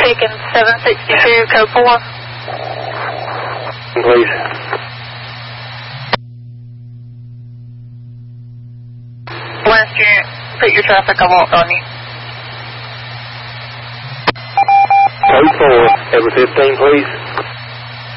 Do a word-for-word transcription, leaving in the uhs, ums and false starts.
taken seven sixty-two, code four. Please. Last unit, put your traffic, I walked on you. Code four, every fifteen, please.